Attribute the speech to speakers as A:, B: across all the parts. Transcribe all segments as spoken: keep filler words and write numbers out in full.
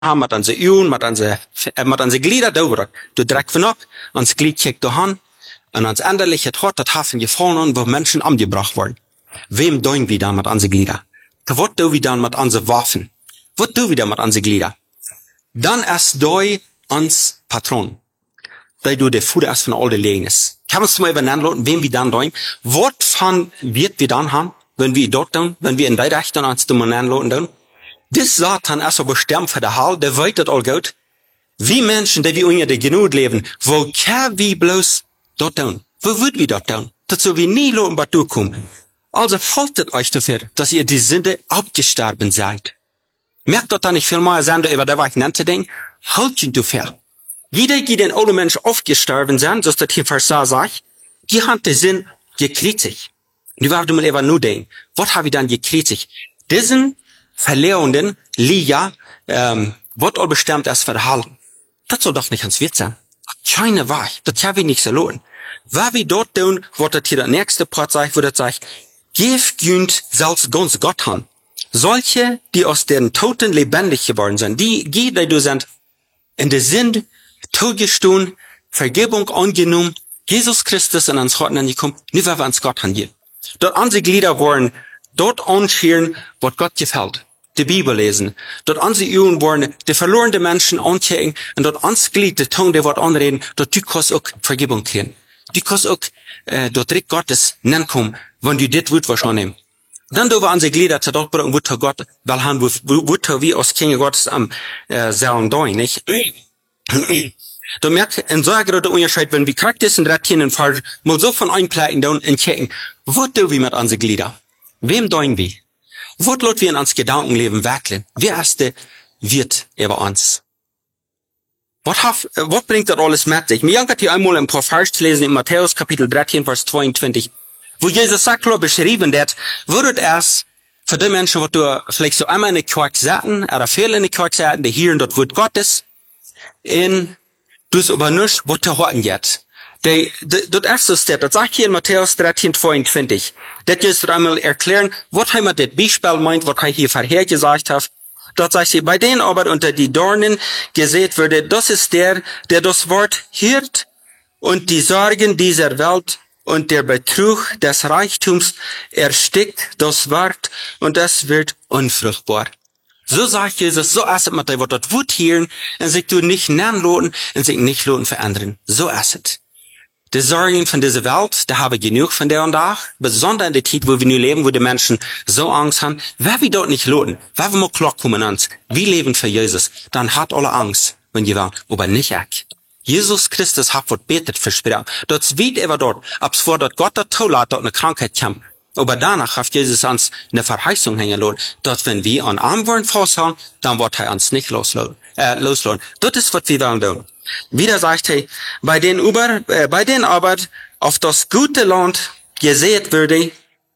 A: met onze uwen, met onze, met onze glieder door. Du direkt vanop, ons glied kijkt aan, en ons endlich het hart, dat haven gevallen, wo Menschen umgebracht worden. Wem doen wir dann mit onze glieder? Wat doen wir dann mit onze Waffen? Wat doen wir dann mit onze glieder? Dann erst doi ons Patron. Da du der Fuder erst von all den Legenes. Kann man es mal übernehmen, wem wir dann doen? Wat von wird wir dann haben, wenn wir dort tun, wenn wir in die Richtung uns zu nennen tun? Das Satan erst aber sterben für der Hall, der weiß das all gut. Wie Menschen, die wir unter der Genut leben, wo kann wir bloß dort tun? Wo würden wir dort tun? Das so wie nie lo und bei durchkommen. Also haltet euch dafür, dass ihr die Sünde abgestorben seid. Merkt dort dann nicht viel mehr sein, über das, was ich nannte, denken? Haltet dafür. Jeder, die den alten Mensch aufgestorben sind, so ist das hier Vers sagt, die haben den Sinn gekriegt. Nu werden wir mal nur denken, was habe ich dann gekriegt? Diesen Verlierenden, Lia, ähm, wird all bestimmt erst verhalten. Das soll doch nicht ans Wert sein. Keine Wahl. Das kann wir nicht so lohnen. Was wir dort tun, wird das hier der nächste Part sagt, wo das sagt, Gib günd selbst ganz Gott han. Solche, die aus den Toten lebendig geworden sind, die, die, die du sind, in der Sinn, totgestohlen, Vergebung angenommen, Jesus Christus in uns Herzen angekommen, nur weil wir uns Gott han hier. Dort unsere Glieder wollen, dort anschauen, was Gott gefällt. Die Bibel lesen. Dort unsere Üben wollen, die verlorene Menschen anchecken, und dort uns Glied, die Tongue, die Wort anreden, dort du kannst auch Vergebung kriegen. Du kannst auch, äh, dort Rick Gottes nennen kommen, wenn du dit wut wahrscheinlich. Dann do wir unsere Glieder zu dort bringen, wut Gott, weil han wut wir aus Kinder Gottes am, äh, selben Dein, nicht? Du merkst, in so einer Unterscheid, wenn wir Charakter und Rettien und Fall mal so von einpleiten und checken, wo tun wir mit unseren Gliedern? Wem tun wir? Wo lot wir in uns Gedankenleben werkeln? Wer erste wird über uns? Was haf, was bringt das alles mit sich? Mir hat hier einmal ein paar Vers zu lesen in Matthäus Kapitel dreizehn, Vers zweiundzwanzig, wo Jesus sagt, klar beschrieben wird, wird erst für die Menschen, wo du vielleicht so einmal in die Kirche sagen, oder viele in die Kirche sagen, die hier und dort Wort Gottes, in dus aber nicht, was du hören jetzt. Die, das erste Step, das sagt hier in Matthäus dreizehn, zweiundzwanzig. Das ist einmal erklären, was heimat das Beispiel meint, was er hier vorher gesagt hat. Dort sagt sie, bei denen aber unter die Dornen gesät würde, das ist der, der das Wort hört und die Sorgen dieser Welt und der Betrug des Reichtums erstickt das Wort und es wird unfruchtbar. So sagt Jesus, so ist es mit dem, was dort Wut hören und sich du nicht nennen lohnen und sich nicht lohnen verändern. So ist es. Die Sorgen von dieser Welt, da habe ich genug von der und da, besonders in der Zeit, wo wir nun leben, wo die Menschen so Angst haben, wer wir dort nicht lohnen, wer wir mal klar kommen uns, wir leben für Jesus, dann hat alle Angst, wenn wir waren, aber nicht ich. Jesus Christus hat was betet versprochen, dort wird er dort, abs vor dort Gott der Tolat dort eine Krankheit kam, aber danach hat Jesus uns eine Verheißung hängen lassen, dort wenn wir an Arm wollen festhalten, dann wird er uns nicht loslassen, äh, loslassen. Das ist, was wir wollen tun. Wieder sagt er, bei den über, äh, bei den aber auf das gute Land gesät würde,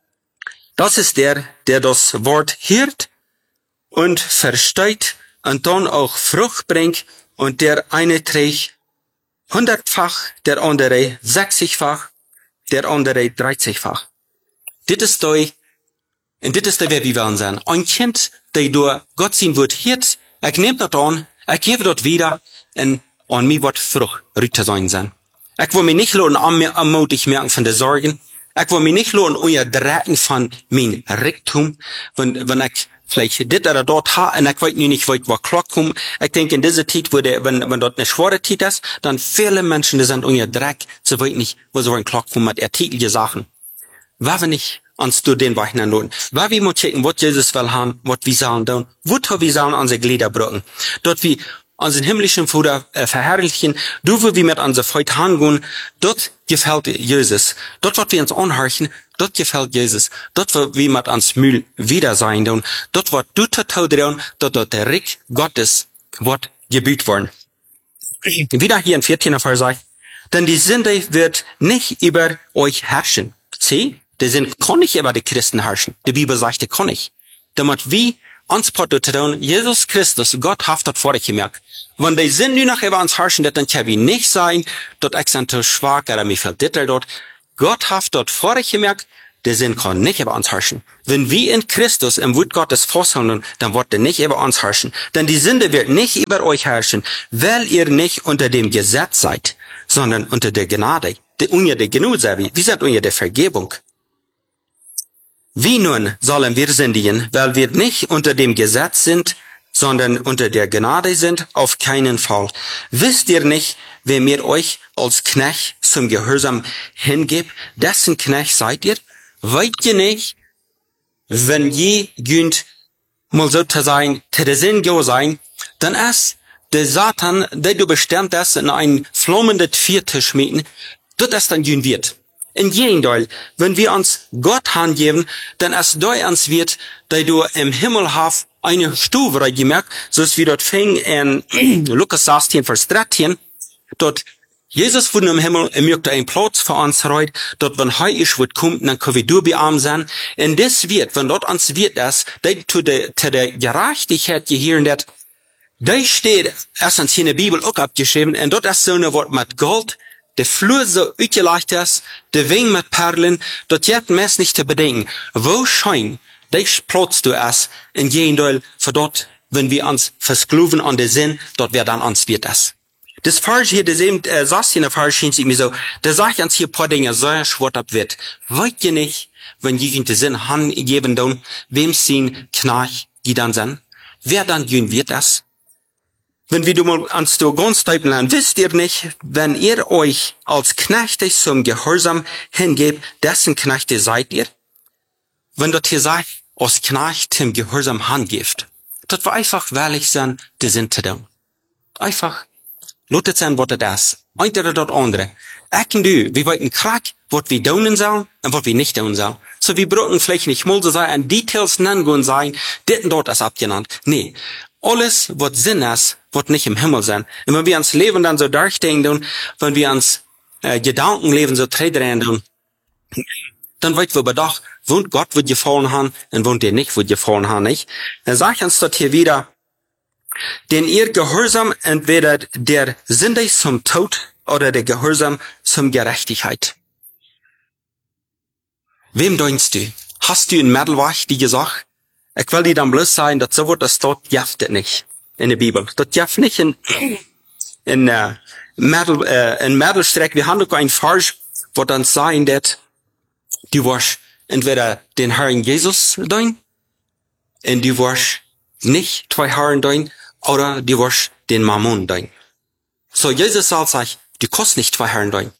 A: das ist der, der das Wort hört und versteht und dann auch Frucht bringt und der eine trägt hundertfach, der andere sechzigfach, der andere dreißigfach. Dit ist doi, und dit ist der, wer wir wollen sein. Ein Kind, der durch Gott sein wird hört, er nimmt das an, er gibt dort wieder, und an mir wird Frucht rüter sein sein. Ich will mich nicht lohnen, anmutig merken von der Sorgen. Ich will mich nicht lohnen, euer Drecken von mein Reichtum, wenn, wenn ich vielleicht dit oder dort habe, und ich weiß nicht, wo ich klar komme. Ich denke, in dieser Zeit, wo der, wenn, wenn dort eine schwere Zeit ist, dann viele Menschen, die sind euer Dreck, so weit nicht, wo sie wollen klar kommen mit ertäglichen Sachen. War wir nicht uns durch den Weichen lohnen? War wir mal checken, was Jesus will haben, was wir sollen tun, wo wir sollen unsere Glieder brücken. Dort wie unseren himmlischen Vater äh, verherrlichen, du wo wir mit unserer Freude hingehen, dort gefällt Jesus. Dort wird wir uns anhorchen, dort gefällt Jesus. Dort wird wir mit uns Müll wieder sein tun. Dort wird du total drin, dort wird der Reich Gottes wird gebüht worden. Wieder hier in vierzehn Vers sagt, denn die Sünde wird nicht über euch herrschen. Sieh, die Sünde kann nicht über die Christen herrschen. Die Bibel sagt, die kann nicht. Damit wie uns tun, Jesus Christus, Gott hat das vorher gemerkt. Wenn die Sinn nur noch über uns herrschen, dann kann ich nicht sein, dort ich sind zu schwach, oder mir fehlt das dort. Gott hat dort vorher gemerkt, der Sinn kann nicht über uns herrschen. Wenn wir in Christus im Wort Gottes festhalten, dann wird er nicht über uns herrschen. Denn die Sünde wird nicht über euch herrschen, weil ihr nicht unter dem Gesetz seid, sondern unter der Gnade. Unter der Gnade, wir sind unter der Vergebung. Wie nun sollen wir sündigen, weil wir nicht unter dem Gesetz sind, sondern unter der Gnade sind? Auf keinen Fall. Wisst ihr nicht, wem ihr euch als Knecht zum Gehorsam hingebt, dessen Knecht seid ihr? Wollt ihr nicht, wenn je gönnt, mal so zu sein, zu der Sinn go sein, dann ist der Satan, der du bestimmt hast, in ein flammendes Feuer zu schmieden, dort es dann gehen wird. In Gegenteil, wenn wir uns Gott hingeben, dann ist da uns wird, da du im Himmel hast, eine Stufe gemerkt, so ist wie dort fing in Lukas sechzehn, Vers dreizehn, dort Jesus wurde im Himmel, er möchte einen Platz für uns reut, dort wenn heu ist, wird kommt, dann können wir du bei ihm sein. Und das wird, wenn dort uns wird das, da zu der, zu der Gerechtigkeit gehören, das, da steht, erst uns hier in der Bibel auch abgeschrieben, und dort ist so ein Wort mit Gold, der Flur so uitgelegd ist, der Wing mit Perlen, dort jet mes nicht zu bedenken, wo schein, das Platz du es, in Gegenteil, für dort, wenn wir uns verskluven an der Sinn, dort wer dann uns wird das. Das Vers hier, das eben, äh, saß hier in der Vers, schien sich mir so, der sagt uns hier ein paar Dinge, so schwort ab wird. Wollt ihr nicht, wenn ihr den Sinn hingeben dann, wem sind Knach, die dann sind? Wer dann gehen wird das? Wenn wir du mal ans du ganz typen lernen, wisst ihr nicht, wenn ihr euch als Knechte zum Gehorsam hingebt, dessen Knechte seid ihr? Wenn dort hier sagt, als Knecht zum Gehorsam hingebt, das war einfach wahrlich sein, die sind zu tun. Einfach. Lotet sein, was das. Einer dort andere. Ecken du, wir wollten krack, was wir tun sollen und was wir nicht tun sollen. So, wir brauchen vielleicht nicht mal so sein, an Details nennen sein, dort dort ist abgenannt. Nee. Alles, was Sinn ist, wird nicht im Himmel sein. Und wenn wir ans Leben dann so darstellen, wenn wir ans äh, Gedankenleben so treten, dann wird wir bedacht, wohnt Gott wird gefallen haben und wohnt ihr nicht wird gefallen haben, nicht? Dann sagt uns dort hier wieder, denn ihr Gehorsam entweder der Sünde zum Tod oder der Gehorsam zum Gerechtigkeit. Wem denkst du? Hast du in Mädelwach die gesagt? Ich will dir dann bloß sagen, dass so wird das dort jaftet nicht in der Bibel. Das jaft nicht in in äh, Mädel äh, in Mädelstreck. Wir haben doch ein Vers, wo dann sagen, dass du wirst entweder den Herrn Jesus dein und du wirst nicht zwei Herren dein oder du wirst den Mammon dein. So, Jesus sagt sich, du kannst nicht zwei Herren dein.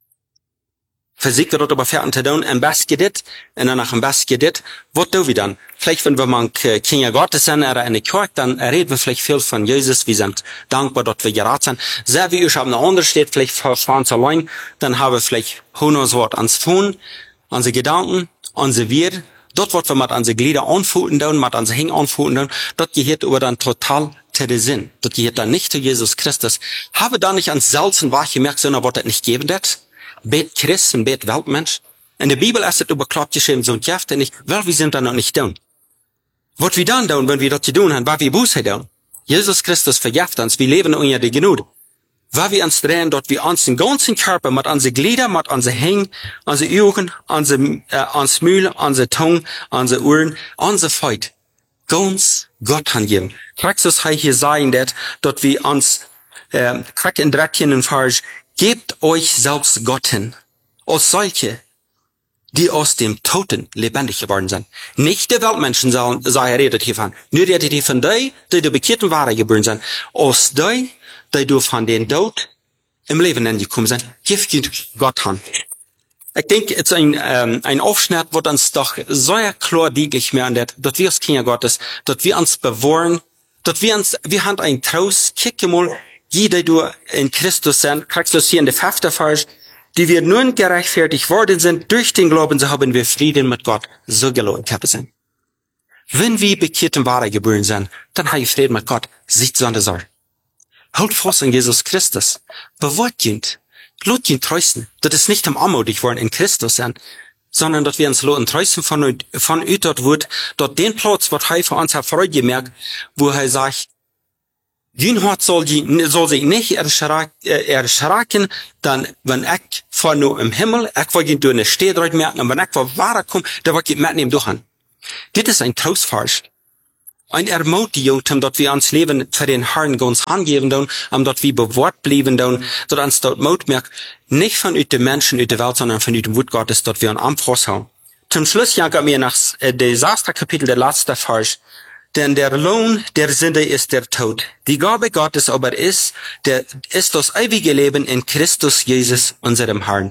A: Physik wird dort aber fertig zu tun, am besten geht und dann nach dem besten geht, was tun wir dann? Vielleicht, wenn wir mal Kinder Gottes sind oder in der Kirche, dann reden wir vielleicht viel von Jesus, wir sind dankbar, dass wir geraten sind. Sehr wie ich habe eine andere steht, vielleicht für uns allein, dann haben wir vielleicht hundert Wort ans Phone, unsere Gedanken, unsere Wir, dort wird wir mit unsere Glieder anfühlen, mit unsere Hänge anfühlen, dort gehört aber dann total zu der Sinn. Dort gehört dann nicht zu Jesus Christus. Habe da nicht ans Salzen wach gemerkt, sondern wird das nicht geben, das? Bet Christ und bet Weltmensch. In der Bibel ist es überklappt geschrieben, so ein Jäfte nicht, weil wir sind da noch nicht tun. Was wir dann tun, wenn wir das zu tun haben, was wir Buße tun. Jesus Christus verjäft uns, wir leben unter der Gnade. Weil wir uns drehen, dort wir uns den ganzen Körper, mit unseren Gliedern, mit unseren Hängen, unsere Augen, unsere, äh, uns Mühl, unsere Zunge, unsere Ohren, unser Feut, ganz Gott angeben. Praxis heißt hier sein, dass dort wir uns, äh, krieg in dreizehn und Vers, gebt euch selbst Gott hin, als solche, die aus dem Toten lebendig geworden sind. Nicht die Weltmenschen sollen, sei er redet hiervon. Nur redet hier von die, die die bekehrten Ware geboren sind. Aus die, die du von den Tod im Leben angekommen sind. Gebt Gott hin. Ich denke, es ist ein, ähm, ein Aufschnitt, wo uns doch sehr klar deutlich mehr an das, dass wir als Kinder Gottes, dass wir uns bewahren, dass wir uns, wir haben ein Trost, kicke mal, jeder du in Christus sind, kriegst du hier in der fünften Vers, die wir nun gerechtfertigt worden sind, durch den Glauben, so haben wir Frieden mit Gott, so gelohnt haben sind. Wenn wir bekehrten Ware geboren sind, dann haben wir Frieden mit Gott, sieht so an der Sorge. Halt fast an Jesus Christus. Bewahrt ihn. Lot ihn trösten. Das ist nicht am Anmutig worden in Christus sind, sondern dass wir uns loten trösten von, von Utert wird, dort den Platz, was er für uns hat Freude gemerkt, wo er sagt, Dien Hort soll, die, soll sich nicht erschrak, äh, erschraken, dann, wenn ich vor nur im Himmel, ich will ihn durch eine Städte merken, und wenn ich vor Ware komme, dann will ich mitnehmen durch an. Dit ist ein Trostfars. Ein Ermutigung, dass wir uns Leben für den Herrn ganz angeben, um dass wir bewahrt bleiben, dass uns dort Mut merkt, nicht von den Menschen in der Welt, sondern von dem Wort Gottes, dass wir an Anfang haben. Zum Schluss jagen wir nach äh, dem sechsten Kapitel, der letzte Vers. Denn der Lohn der Sünde ist der Tod. Die Gabe Gottes aber ist, der, ist das ewige Leben in Christus Jesus, unserem Herrn.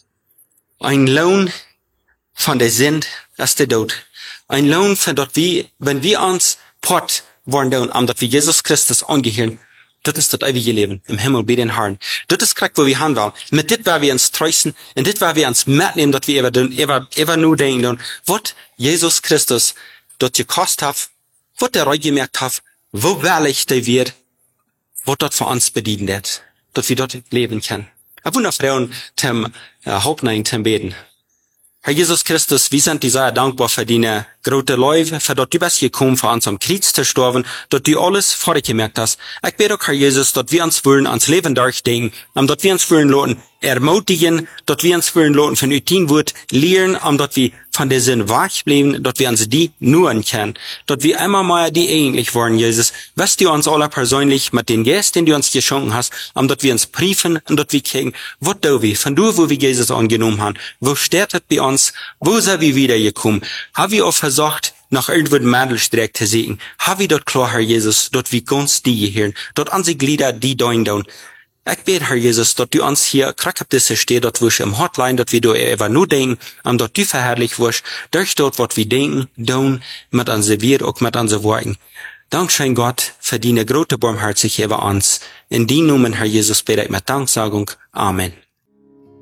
A: Ein Lohn von der Sünde ist der Tod. Ein Lohn von dort, wie, wenn wir uns port worden, um dass wir Jesus Christus angehören, das ist das ewige Leben im Himmel bei den Herrn. Das ist korrekt, wo wir handeln. Mit dit werden wir uns trösten, und dit werden wir uns mitnehmen, dass wir immer, immer, immer nur denken, was Jesus Christus dort gekostet hat, was der Reut gemerkt hat, wo wahrlich der wird, was dort für uns bedienen wird, dass wir dort leben können. Ich wundere Frauen, zum äh, Hauptnein, zum Beten. Herr Jesus Christus, wir sind dir sehr dankbar für deine große Läufe, für dass du bist gekommen, für uns am Kreuz zu sterben, dass du alles vorgemerkt hast. Ich bete auch, Herr Jesus, dass wir uns wollen, ans Leben durchdenken, und dass wir uns wollen lassen, ermutigen, dass wir uns wollen lassen, von dein Wort lernen, und dass wir von der Sinn wach bleiben, dass wir uns die nur kennen, dass wir einmal mal die ähnlich wollen, Jesus. Wirst du uns alle persönlich mit den Geist, den du uns geschenkt hast, und dass wir uns prüfen, und dass wir kriegen, was da wir, von du, wo wir Jesus angenommen haben, wo steht es bei uns, wo sind wir wiedergekommen, haben wir auch versucht, nach irgendwo den Mandelstreck zu sehen, haben wir dort klar, Herr Jesus, dort wir ganz die gehören, dort unsere Glieder, die dein down. Ich bete, Herr Jesus, dass du uns hier krack auf diese Stelle, dort wo ich im Hotline, dort wie du einfach nur denken, und dort du verherrlich wirst, durch dort, was wir denken, tun, mit unseren Wir, auch mit unseren Worten. Dankeschön Gott, für deine große Barmherzigkeit über uns. In deinem Namen, Herr Jesus, bete ich mit Danksagung. Amen.